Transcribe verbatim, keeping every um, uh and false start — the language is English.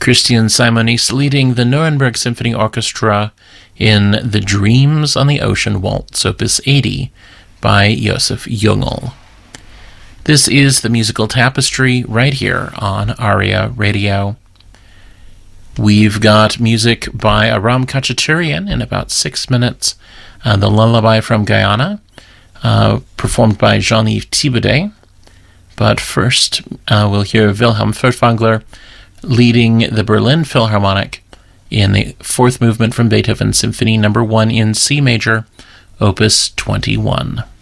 Christian Simonis leading the Nuremberg Symphony Orchestra in The Dreams on the Ocean Waltz, Opus eighty, by Josef Jungel. This is the Musical Tapestry right here on ARIA Radio. We've got music by Aram Khachaturian in about six minutes. Uh, the Lullaby from Guyana, uh, performed by Jean-Yves Thibaudet. But first, uh, we'll hear Wilhelm Furtwängler leading the Berlin Philharmonic in the fourth movement from Beethoven's Symphony Number one in C major, Opus twenty-one.